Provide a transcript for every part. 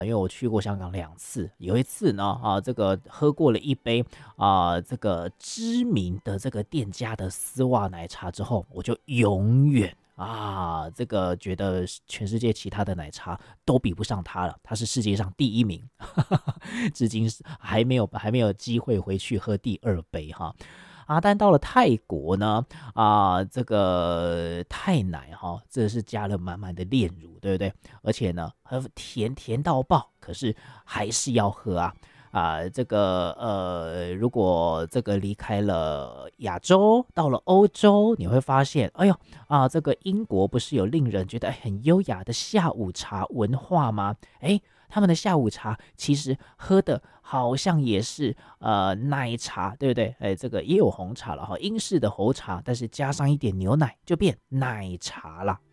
因为我去过香港2次，有一次呢，这个喝过了一杯这个知名的这个店家的丝袜奶茶之后，我就永远这个觉得全世界其他的奶茶都比不上它了，它是世界上第一名，至今还没有机会回去喝第二杯哈。但到了泰国呢，这个泰奶哈，这是加了满满的炼乳，对不对？而且呢，甜到爆，可是还是要喝啊。这个如果这个离开了亚洲，到了欧洲，你会发现，哎呦这个英国不是有令人觉得很优雅的下午茶文化吗？哎，他们的下午茶其实喝的好像也是奶茶，对不对？哎，这个也有红茶了哈，英式的红茶，但是加上一点牛奶就变奶茶啦。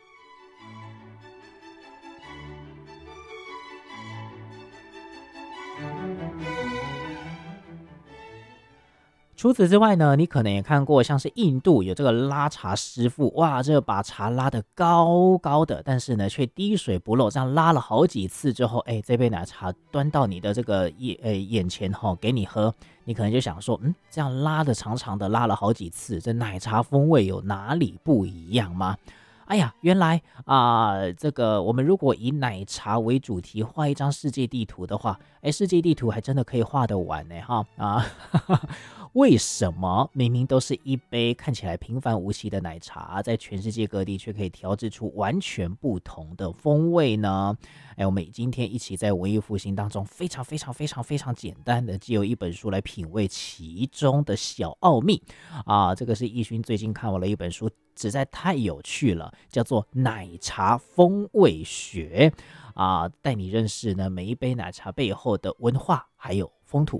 除此之外呢，你可能也看过，像是印度有这个拉茶师傅，哇，这个把茶拉得高高的，但是呢却滴水不漏，这样拉了好几次之后，哎，这杯奶茶端到你的这个眼前给你喝，你可能就想说，这样拉的长长的，拉了好几次，这奶茶风味有哪里不一样吗？哎呀，原来这个我们如果以奶茶为主题画一张世界地图的话，哎，世界地图还真的可以画得完呢哈为什么明明都是一杯看起来平凡无奇的奶茶，在全世界各地却可以调制出完全不同的风味呢？哎，我们今天一起在文艺复兴当中非常非常非常非常简单的借由一本书来品味其中的小奥秘这个是奕勋最近看完了一本书，实在太有趣了，叫做《奶茶风味学》带你认识呢每一杯奶茶背后的文化还有风土。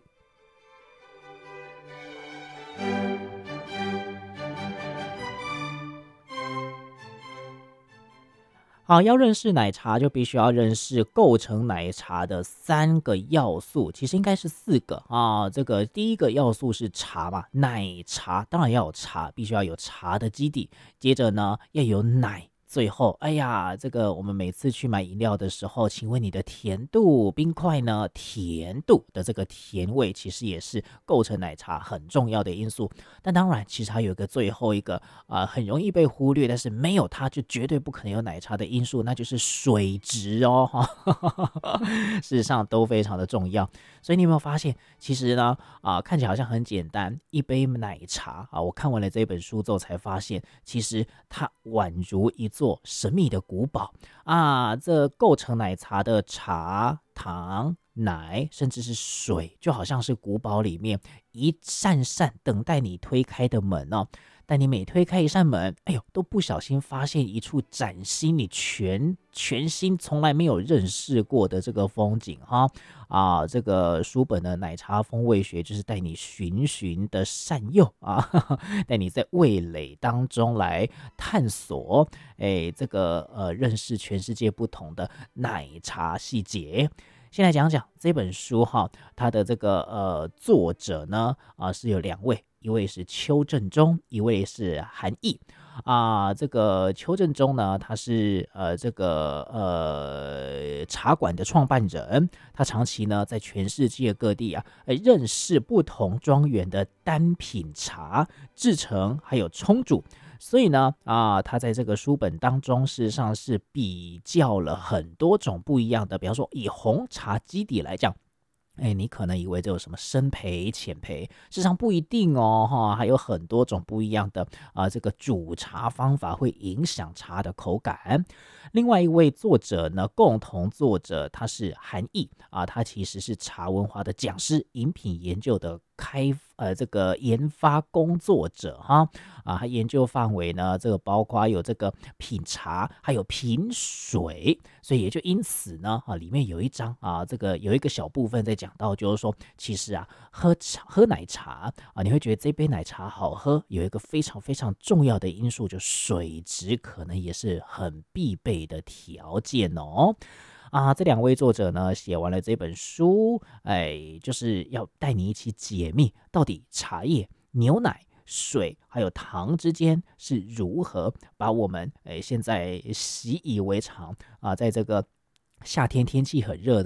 好，要认识奶茶，就必须要认识构成奶茶的3个要素，其实应该是4个这个第一个要素是茶嘛，奶茶当然要有茶，必须要有茶的基底，接着呢要有奶。最后，哎呀，这个我们每次去买饮料的时候，请问你的甜度、冰块呢？甜度的这个甜味，其实也是构成奶茶很重要的因素。但当然，其实还有一个最后一个很容易被忽略，但是没有它就绝对不可能有奶茶的因素，那就是水质哦。事实上都非常的重要。所以你有没有发现，其实呢看起来好像很简单，一杯奶茶我看完了这本书之后才发现，其实它宛如一座神秘的古堡这构成奶茶的茶、糖、奶，甚至是水，就好像是古堡里面一扇扇等待你推开的门哦。但你每推开一扇门，哎呦，都不小心发现一处崭新你全新从来没有认识过的这个风景这个书本的奶茶风味学就是带你循循的善诱带你在味蕾当中来探索，这个认识全世界不同的奶茶细节。先来讲讲这本书它的这个作者呢是有2位，一位是邱正中，一位是韩毅这个邱正中呢，他是这个茶馆的创办人，他长期呢在全世界各地认识不同庄园的单品茶制成还有冲煮。所以呢他在这个书本当中事实上是比较了很多种不一样的，比方说以红茶基底来讲，你可能以为这有什么深焙、浅焙，事实上不一定哦，还有很多种不一样的这个煮茶方法会影响茶的口感。另外一位作者呢，共同作者他是韩毅他其实是茶文化的讲师，饮品研究的这个研发工作者他研究范围呢，这个包括有这个品茶，还有品水，所以也就因此呢里面有一章这个有一个小部分在讲到，就是说其实喝奶茶你会觉得这杯奶茶好喝，有一个非常非常重要的因素，就水质可能也是很必备的条件哦。这2位作者呢写完了这本书，就是要带你一起解密，到底茶叶、牛奶、水还有糖之间是如何把我们现在习以为常在这个夏天天气很热